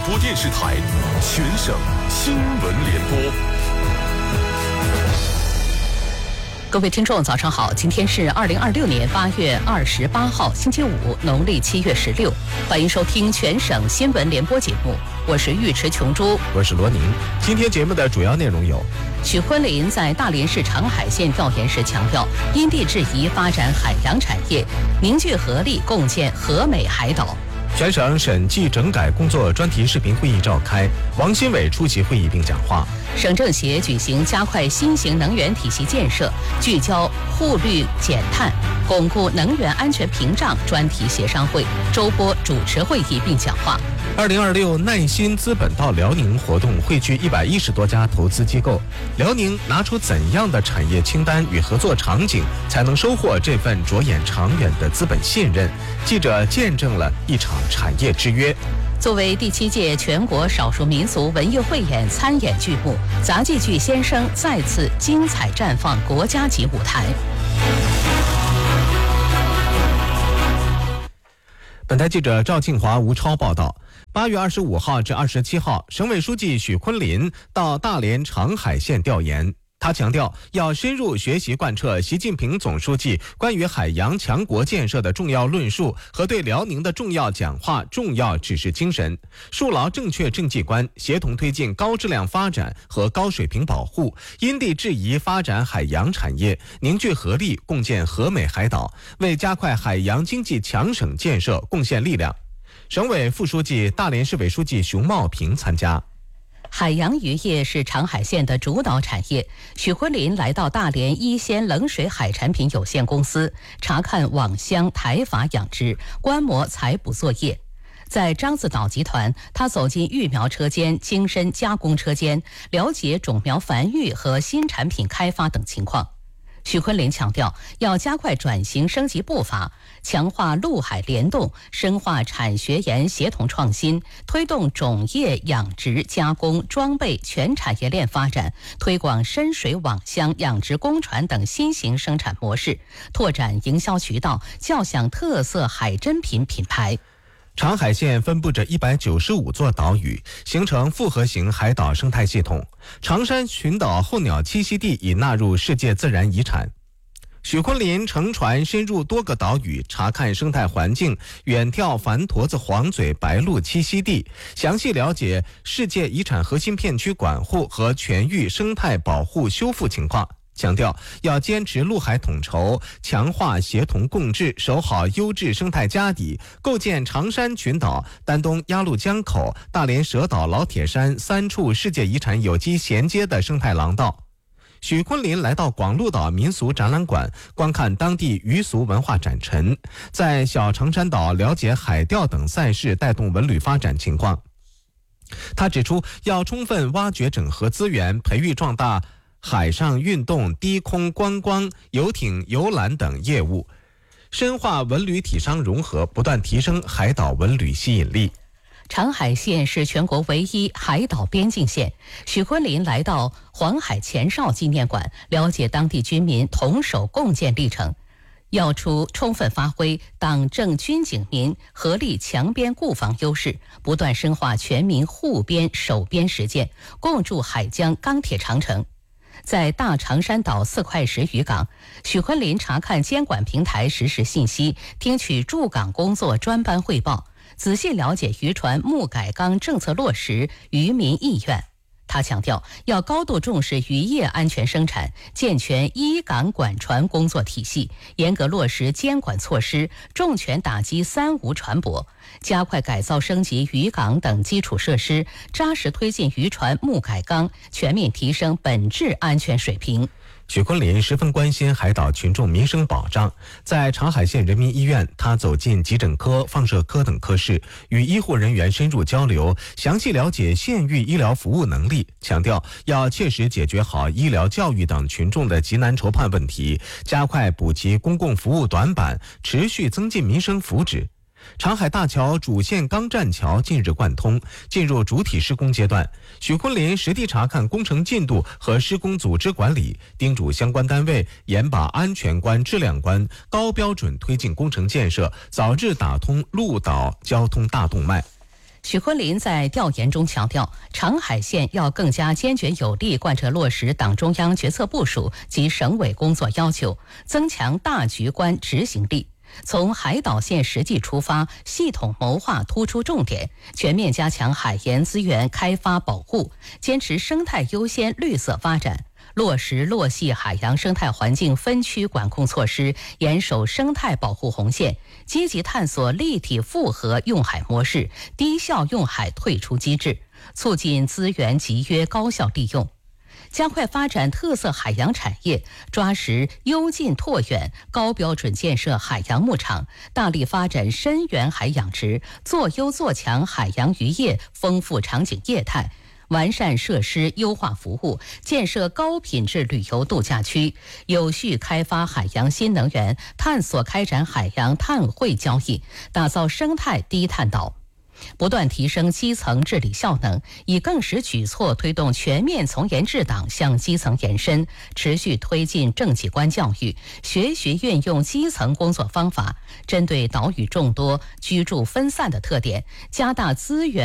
播电视台全省新闻联播。 各位听众早上好，今天是2026年8月28号星期五，农历7月16，欢迎收听全省新闻联播节目，我是尉迟琼珠， 我是罗宁。今天节目的主要内容有： 许昆林在大连市长海县调研时强调，因地制宜发展海洋产业，凝聚合力共建和美海岛。 全省审计整改工作专题视频会议召开，王新伟出席会议并讲话。 省政协举行加快新型能源体系建设，聚焦护绿减碳、巩固能源安全屏障专题协商会，周波主持会议并讲话。 2026耐心资本到辽宁活动汇聚110多家投资机构，辽宁拿出怎样的产业清单与合作场景，才能收获这份着眼长远的资本信任？记者见证了一场产业之约。 作为第7届全国少数民族文艺汇演参演剧目，杂技剧《先生》再次精彩绽放国家级舞台。 本台记者赵庆华、吴超报道。8月25号至27号，省委书记许昆林到大连长海县调研。他强调，要深入学习贯彻习近平总书记关于海洋强国建设的重要论述和对辽宁的重要讲话、重要指示精神，树牢正确政绩观，协同推进高质量发展和高水平保护，因地制宜发展海洋产业，凝聚合力共建和美海岛，为加快海洋经济强省建设贡献力量。省委副书记、大连市委书记熊茂平参加。 海洋渔业是长海县的主导产业。许昆林来到大连一鲜冷水海产品有限公司，查看网箱、台筏养殖，观摩采捕作业。在獐子岛集团，他走进育苗车间、精深加工车间，了解种苗繁育和新产品开发等情况。许昆林强调，要加快转型升级步伐，强化陆海联动，深化产学研协同创新，推动种业、养殖、加工、装备全产业链发展，推广深水网箱、养殖工船等新型生产模式，拓展营销渠道，叫响特色海珍品品牌。 长海县分布着195座岛屿，形成复合型海岛生态系统。长山群岛候鸟栖息地已纳入世界自然遗产。许昆林乘船深入多个岛屿，查看生态环境，远眺繁驼子黄嘴白鹭栖息地，详细了解世界遗产核心片区管护和全域生态保护修复情况。强调要坚持陆海统筹，强化协同共治，守好优质生态家底，构建长山群岛、丹东鸭绿江口、大连蛇岛、老铁山3处世界遗产有机衔接的生态廊道。许昆林来到广鹿岛民俗展览馆，观看当地渔俗文化展陈，在小长山岛了解海钓等赛事带动文旅发展情况。他指出，要充分挖掘整合资源，培育壮大海上运动、低空观光、游艇、游览等业务，深化文旅体商融合，不断提升海岛文旅吸引力。 长海县是全国唯一海岛边境县。许昆林来到黄海前哨纪念馆，了解当地居民同守共建历程，要充分发挥党政军警民合力强边固防优势，不断深化全民护边守边实践，共筑海疆钢铁长城。在大长山岛4块石渔港，许昆林查看监管平台实时信息，听取驻港工作专班汇报，仔细了解渔船木改钢政策落实、渔民意愿。他强调，要高度重视渔业安全生产，健全依港管船工作体系，严格落实监管措施，重拳打击3无船舶，加快改造升级渔港等基础设施，扎实推进渔船木改钢，全面提升本质安全水平。 许昆林十分关心海岛群众民生保障，在长海县人民医院，他走进急诊科、放射科等科室，与医护人员深入交流，详细了解县域医疗服务能力，强调要切实解决好医疗、教育等群众的急难愁盼问题，加快补齐公共服务短板，持续增进民生福祉。长海大桥主线钢栈桥近日贯通，进入主体施工阶段。许昆林实地查看工程进度和施工组织管理，叮嘱相关单位严把安全关、质量关，高标准推进工程建设，早日打通陆岛交通大动脉。 许昆林在调研中强调，长海县要更加坚决有力贯彻落实党中央决策部署及省委工作要求，增强大局观执行力。从海岛县实际出发，系统谋划突出重点，全面加强海盐资源开发保护，坚持生态优先、绿色发展，落实洛系海洋生态环境分区管控措施，严守生态保护红线，积极探索立体复合用海模式、低效用海退出机制，促进资源集约高效利用。加快发展特色海洋产业，抓实优进拓远，高标准建设海洋牧场，大力发展深远海养殖，做优做强海洋渔业丰富场景业态，完善设施，优化服务，建设高品质旅游度假区，有序开发海洋新能源，探索开展海洋碳汇交易，打造生态低碳岛。不断提升基层治理效能，以更实举措推动全面从严治党向基层延伸，持续推进政绩观教育，学习运用基层工作方法，针对岛屿众多、居住分散的特点，加大资源